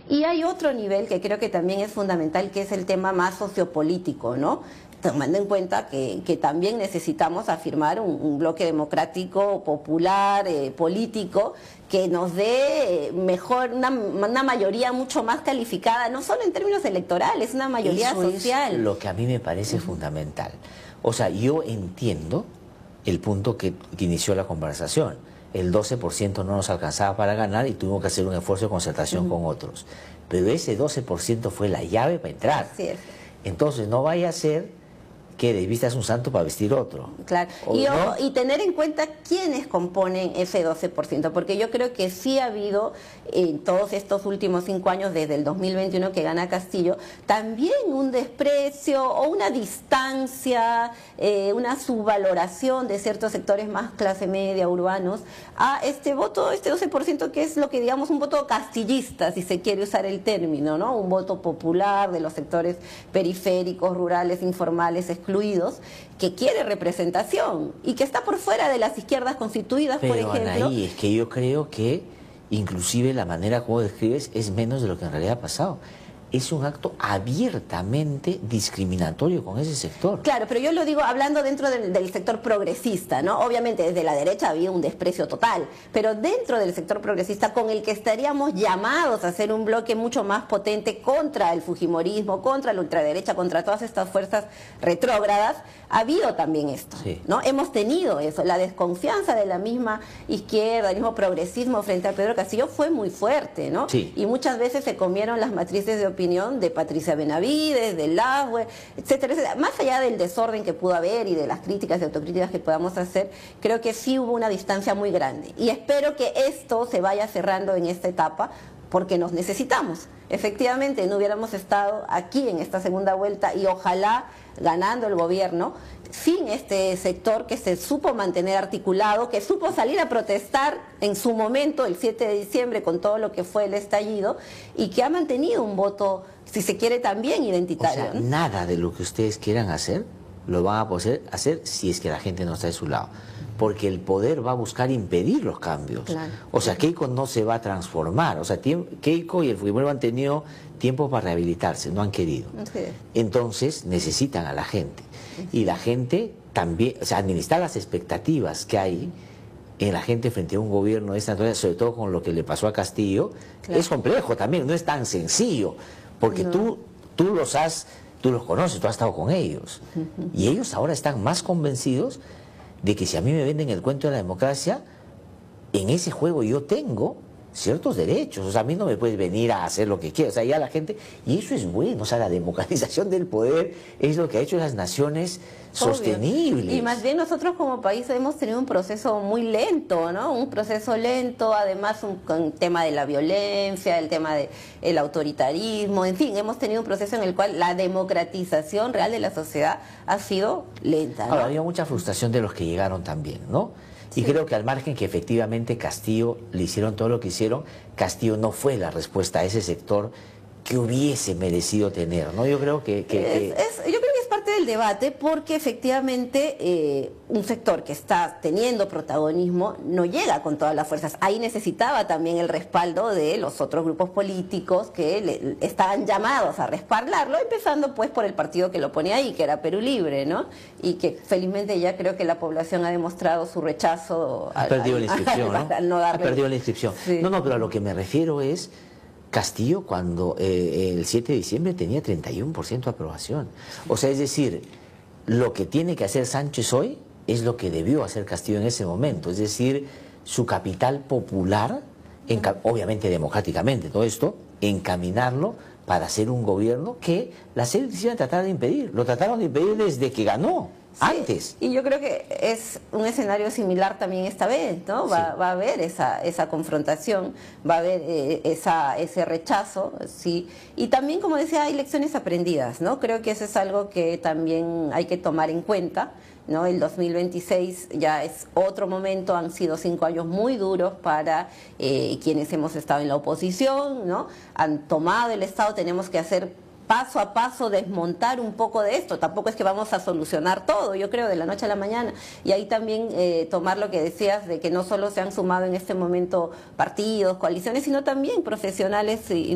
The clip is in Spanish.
Y hay otro nivel que creo que también es fundamental, que es el tema más sociopolítico, ¿no? Tomando en cuenta que también necesitamos afirmar un bloque democrático, popular, político, que nos dé mejor, una mayoría mucho más calificada, no solo en términos electorales, una mayoría social. Es lo que a mí me parece fundamental. O sea, yo entiendo el punto que inició la conversación. El 12% no nos alcanzaba para ganar y tuvimos que hacer un esfuerzo de concertación con otros. Pero ese 12% fue la llave para entrar. Así es. Entonces no vaya a ser que de vista es un santo para vestir otro. Claro, y tener en cuenta quiénes componen ese 12%, porque yo creo que sí ha habido en todos estos últimos 5 años, desde el 2021 que gana Castillo, también un desprecio o una distancia, una subvaloración de ciertos sectores más clase media, urbanos, a este voto, este 12%, que es lo que digamos un voto castillista, si se quiere usar el término, ¿no? Un voto popular de los sectores periféricos, rurales, informales, excluidos, que quiere representación y que está por fuera de las izquierdas constituidas, pero, por ejemplo. Anaí, es que yo creo que inclusive la manera como describes es menos de lo que en realidad ha pasado. Es un acto abiertamente discriminatorio con ese sector. Claro, pero yo lo digo hablando dentro del sector progresista, ¿no? Obviamente desde la derecha había un desprecio total, pero dentro del sector progresista, con el que estaríamos llamados a hacer un bloque mucho más potente contra el fujimorismo, contra la ultraderecha, contra todas estas fuerzas retrógradas, ha habido también esto, sí, ¿no? Hemos tenido eso, la desconfianza de la misma izquierda, el mismo progresismo frente a Pedro Castillo fue muy fuerte, ¿no? Sí. Y muchas veces se comieron las matrices de opinión de Patricia Benavides, de Laswe, etcétera, etcétera. Más allá del desorden que pudo haber y de las críticas y autocríticas que podamos hacer, creo que sí hubo una distancia muy grande. Y espero que esto se vaya cerrando en esta etapa, porque nos necesitamos. Efectivamente, no hubiéramos estado aquí en esta segunda vuelta y ojalá ganando el gobierno sin este sector que se supo mantener articulado, que supo salir a protestar en su momento el 7 de diciembre con todo lo que fue el estallido y que ha mantenido un voto, si se quiere, también identitario. O sea, nada de lo que ustedes quieran hacer lo van a poder hacer si es que la gente no está de su lado. Porque el poder va a buscar impedir los cambios. Claro. O sea, Keiko no se va a transformar. O sea, Keiko y el Fujimori han tenido tiempo para rehabilitarse, no han querido. Sí. Entonces necesitan a la gente. Y la gente también, o sea, administrar las expectativas que hay en la gente frente a un gobierno de esta naturaleza, sobre todo con lo que le pasó a Castillo, claro, es complejo también, no es tan sencillo. Porque tú los conoces, tú has estado con ellos. Y ellos ahora están más convencidos de que si a mí me venden el cuento de la democracia, en ese juego yo tengo ciertos derechos. O sea, a mí no me puedes venir a hacer lo que quieras. O sea, ya la gente... Y eso es bueno. O sea, la democratización del poder es lo que ha hecho las naciones sostenibles. Y más bien nosotros como país hemos tenido un proceso muy lento, ¿no? Un proceso lento, además un tema de la violencia, el tema del autoritarismo, en fin, hemos tenido un proceso en el cual la democratización real de la sociedad ha sido lenta, ¿no? Ahora, había mucha frustración de los que llegaron también, ¿no? Y creo que al margen que efectivamente Castillo le hicieron todo lo que hicieron, Castillo no fue la respuesta a ese sector que hubiese merecido tener, ¿no? Yo creo que... yo creo que es parte del debate porque efectivamente un sector que está teniendo protagonismo no llega con todas las fuerzas. Ahí necesitaba también el respaldo de los otros grupos políticos que estaban llamados a respaldarlo, empezando pues por el partido que lo ponía ahí, que era Perú Libre, ¿no? Y que felizmente ya creo que la población ha demostrado su rechazo. Ha perdido la inscripción, ¿no? Ha perdido la inscripción. Sí. No, pero a lo que me refiero es... Castillo cuando el 7 de diciembre tenía 31% de aprobación. O sea, es decir, lo que tiene que hacer Sánchez hoy es lo que debió hacer Castillo en ese momento. Es decir, su capital popular, obviamente democráticamente todo esto, encaminarlo para hacer un gobierno que las élites iban a tratar de impedir. Lo trataron de impedir desde que ganó. Sí, antes. Y yo creo que es un escenario similar también esta vez, ¿no? Va a haber esa confrontación, va a haber ese rechazo, sí. Y también, como decía, hay lecciones aprendidas, ¿no? Creo que eso es algo que también hay que tomar en cuenta, ¿no? El 2026 ya es otro momento, han sido 5 años muy duros para quienes hemos estado en la oposición, ¿no? Han tomado el Estado, tenemos que hacer paso a paso desmontar un poco de esto. Tampoco es que vamos a solucionar todo, yo creo, de la noche a la mañana. Y ahí también tomar lo que decías de que no solo se han sumado en este momento partidos, coaliciones, sino también profesionales y